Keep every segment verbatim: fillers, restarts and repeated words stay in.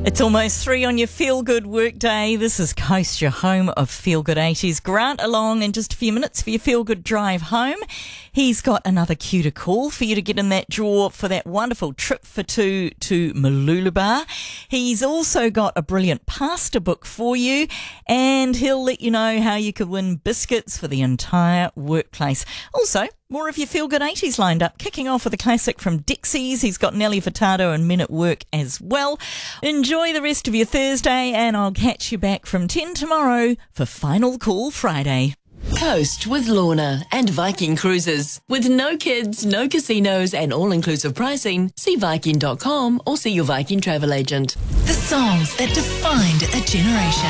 It's almost three on your Feel Good workday. This is Coast, your home of Feel Good eighties. Grant along in just a few minutes for your Feel Good drive home. He's got another cue to call for you to get in that draw for that wonderful trip for two to Mooloolaba. He's also got a brilliant pasta book for you, and he'll let you know how you could win biscuits for the entire workplace. Also, more of your Feel Good eighties lined up, kicking off with a classic from Dixie's. He's got Nelly Furtado and Men at Work as well. Enjoy the rest of your Thursday, and I'll catch you back from ten tomorrow for Final Call Friday. Coast with Lorna and Viking Cruises. With no kids, no casinos and all-inclusive pricing, see Viking dot com or see your Viking travel agent. The songs that defined a generation.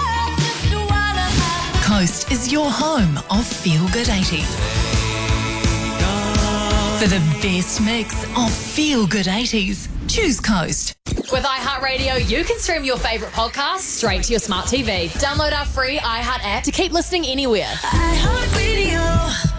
Coast is your home of Feel Good eighties. For the best mix of Feel Good eighties, choose Coast. With iHeartRadio, you can stream your favourite podcasts straight to your smart T V. Download our free iHeart app to keep listening anywhere. iHeartRadio.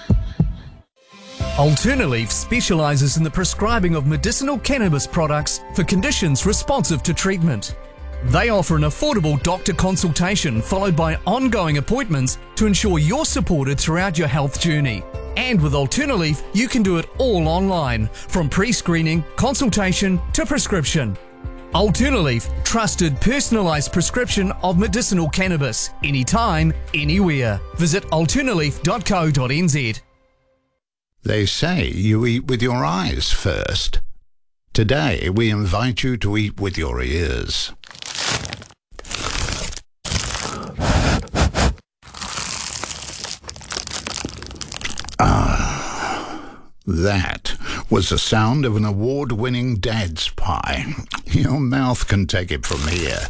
Alternaleaf specialises in the prescribing of medicinal cannabis products for conditions responsive to treatment. They offer an affordable doctor consultation followed by ongoing appointments to ensure you're supported throughout your health journey. And with Alternaleaf, you can do it all online, from pre-screening, consultation to prescription. Alternaleaf, trusted personalised prescription of medicinal cannabis, anytime, anywhere. Visit alternaleaf dot co dot n z. They say you eat with your eyes first. Today, we invite you to eat with your ears. Ah, that was the sound of an award-winning Dad's pie. Your mouth can take it from here.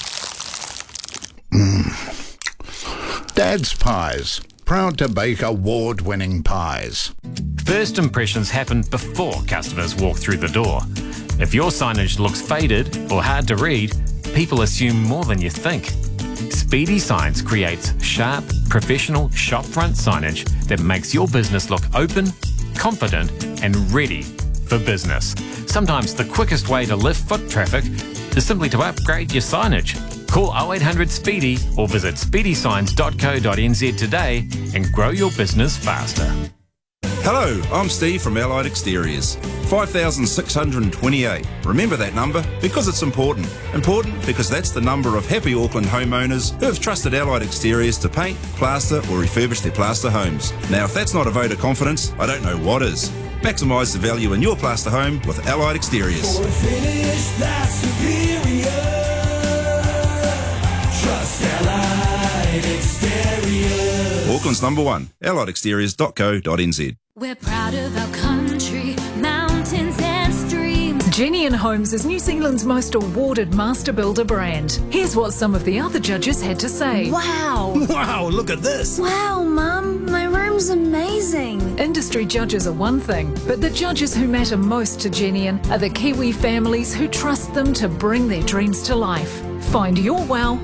Mm. Dad's Pies, proud to bake award-winning pies. First impressions happen before customers walk through the door. If your signage looks faded or hard to read, people assume more than you think. Speedy Signs creates sharp, professional shopfront signage that makes your business look open, confident, and ready for business. Sometimes the quickest way to lift foot traffic is simply to upgrade your signage. Call oh eight hundred SPEEDY or visit speedy signs dot co dot n z today and grow your business faster. Hello, I'm Steve from Allied Exteriors. five thousand six hundred twenty-eight. Remember that number because it's important. Important because that's the number of happy Auckland homeowners who have trusted Allied Exteriors to paint, plaster or refurbish their plaster homes. Now, if that's not a vote of confidence, I don't know what is. Maximise the value in your plaster home with Allied Exteriors. For a finish that's superior, trust Allied Exteriors. Auckland's number one, allied exteriors dot co dot n z. We're proud of our country, mountains and streams. Jenny and Homes is New Zealand's most awarded master builder brand. Here's what some of the other judges had to say. Wow. Wow, look at this. Wow, Mum, my room's amazing. Industry judges are one thing, but the judges who matter most to Jenny are the Kiwi families who trust them to bring their dreams to life. Find your wow